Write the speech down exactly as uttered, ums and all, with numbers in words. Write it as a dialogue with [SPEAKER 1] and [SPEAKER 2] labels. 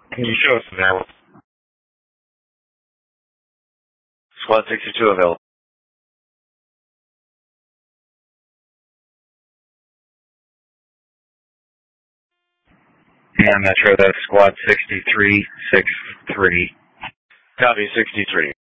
[SPEAKER 1] Can you show us now? Squad sixty-two available. Yeah, Metro, that's Squad sixty-three six three. Copy, sixty-three.